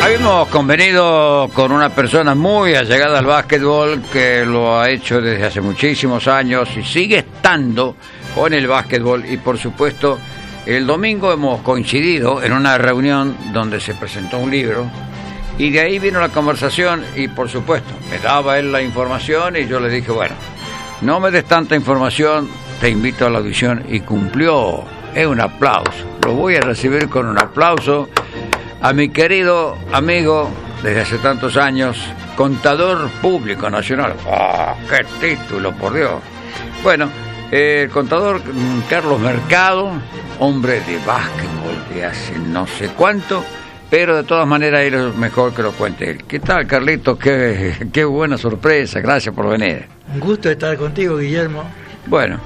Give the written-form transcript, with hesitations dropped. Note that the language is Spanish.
Habíamos convenido con una persona muy allegada al básquetbol que lo ha hecho desde hace muchísimos años y sigue estando con el básquetbol, y por supuesto el domingo hemos coincidido en una reunión donde se presentó un libro y de ahí vino la conversación y por supuesto me daba él la información y yo le dije, bueno, no me des tanta información, te invito a la audición, y cumplió. Es un aplauso, lo voy a recibir con un aplauso a mi querido amigo desde hace tantos años, contador público nacional. ¡Oh, qué título, por Dios! Bueno, el contador Carlos Mercado, hombre de básquetbol de hace no sé cuánto, pero de todas maneras es mejor que lo cuente él. ¿Qué tal, Carlitos? Qué buena sorpresa, gracias por venir. Un gusto estar contigo, Guillermo. Bueno,